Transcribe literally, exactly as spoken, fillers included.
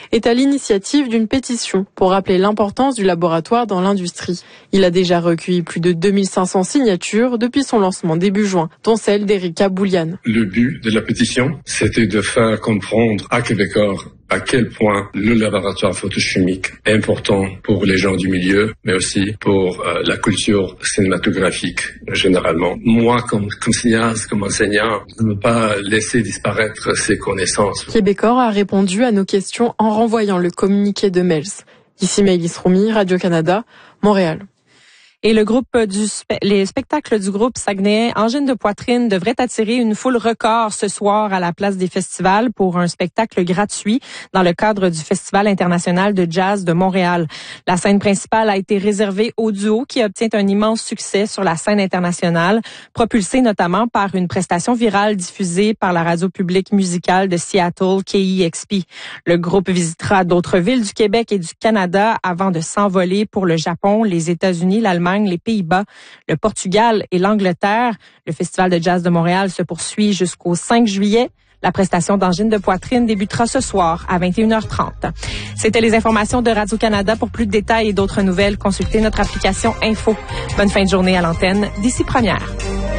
est à l'initiative d'une pétition pour rappeler l'importance du laboratoire dans l'industrie. Il a déjà recueilli plus de deux mille cinq cents signatures depuis son lancement début juin, dont celle d'Erika Bouliane. Le but de la pétition, c'était de faire comprendre à Québécois à quel point le laboratoire photochimique est important pour les gens du milieu, mais aussi pour euh, la culture cinématographique généralement. Moi, comme, comme cinéaste, comme enseignant, je ne veux pas laisser disparaître ces connaissances. Québécois a répondu à nos questions en renvoyant le communiqué de Mels. Ici Maëlys Roumi, Radio-Canada, Montréal. Et le groupe du les spectacles du groupe Saguenay Angine de poitrine devraient attirer une foule record ce soir à la place des festivals pour un spectacle gratuit dans le cadre du Festival international de jazz de Montréal. La scène principale a été réservée au duo qui obtient un immense succès sur la scène internationale, propulsé notamment par une prestation virale diffusée par la radio publique musicale de Seattle, K E X P. Le groupe visitera d'autres villes du Québec et du Canada avant de s'envoler pour le Japon, les États-Unis, l'Allemagne, les Pays-Bas, le Portugal et l'Angleterre. Le Festival de jazz de Montréal se poursuit jusqu'au cinq juillet. La prestation d'Angine de poitrine débutera ce soir à vingt et une heures trente. C'était les informations de Radio-Canada. Pour plus de détails et d'autres nouvelles, consultez notre application Info. Bonne fin de journée à l'antenne d'ici Première.